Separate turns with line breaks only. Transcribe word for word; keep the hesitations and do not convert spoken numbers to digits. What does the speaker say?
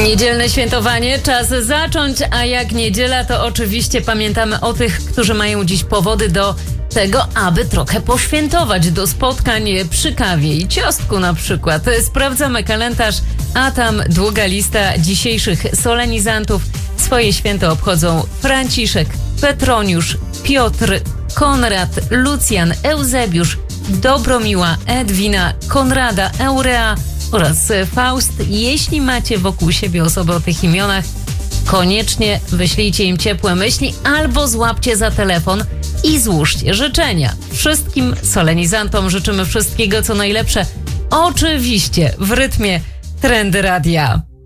Niedzielne świętowanie, czas zacząć, a jak niedziela, to oczywiście pamiętamy o tych, którzy mają dziś powody do tego, aby trochę poświętować, do spotkań przy kawie i ciastku na przykład. Sprawdzamy kalendarz, a tam długa lista dzisiejszych solenizantów. Swoje święto obchodzą Franciszek, Petroniusz, Piotr, Konrad, Lucjan, Eusebiusz, Dobromiła, Edwina, Konrada, Eurea oraz Faust. Jeśli macie wokół siebie osoby o tych imionach, koniecznie wyślijcie im ciepłe myśli albo złapcie za telefon i złóżcie życzenia. Wszystkim solenizantom życzymy wszystkiego, co najlepsze. Oczywiście w rytmie Trendy Radia.